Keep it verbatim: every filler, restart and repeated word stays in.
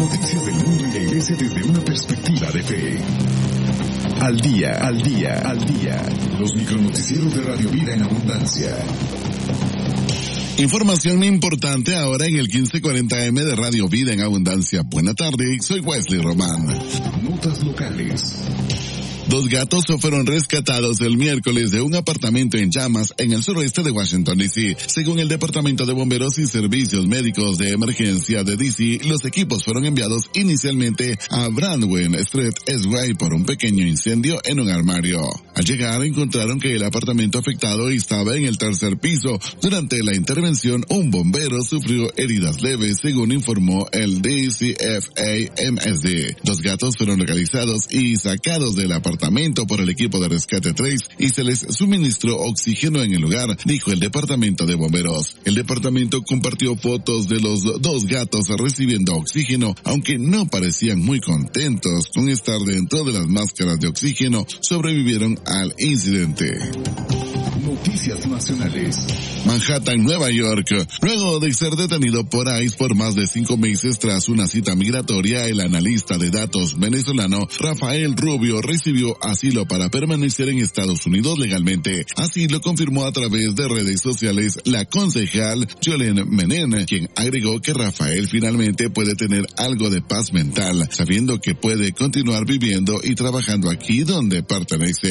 noticias del mundo y la iglesia desde una perspectiva de fe. Al día, al día, al día. Los micronoticieros de Radio Vida en Abundancia. Información importante ahora en el quince cuarenta eme de Radio Vida en Abundancia. Buena tarde, soy Wesley Román. Notas locales. Dos gatos fueron rescatados el miércoles de un apartamento en llamas en el suroeste de Washington, D C. Según el Departamento de Bomberos y Servicios Médicos de Emergencia de D C, los equipos fueron enviados inicialmente a Brandwin Street Eastway por un pequeño incendio en un armario. Al llegar encontraron que el apartamento afectado estaba en el tercer piso. Durante la intervención, un bombero sufrió heridas leves, según informó el D C F A M S D. Los gatos fueron localizados y sacados del apartamento por el equipo de rescate Trace y se les suministró oxígeno en el lugar, dijo el departamento de bomberos. El departamento compartió fotos de los dos gatos recibiendo oxígeno, aunque no parecían muy contentos con estar dentro de las máscaras de oxígeno, sobrevivieron al incidente. Noticias nacionales. Manhattan, Nueva York. Luego de ser detenido por ICE por más de cinco meses tras una cita migratoria, el analista de datos venezolano Rafael Rubio recibió asilo para permanecer en Estados Unidos legalmente. Así lo confirmó a través de redes sociales la concejal Jolene Menen, quien agregó que Rafael finalmente puede tener algo de paz mental, sabiendo que puede continuar viviendo y trabajando aquí donde pertenece.